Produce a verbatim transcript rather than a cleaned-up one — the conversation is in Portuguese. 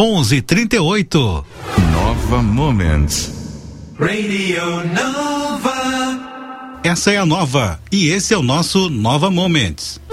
onze trinta e oito. Nova Moments. Radio Nova. Essa é a Nova e esse é o nosso Nova Moments.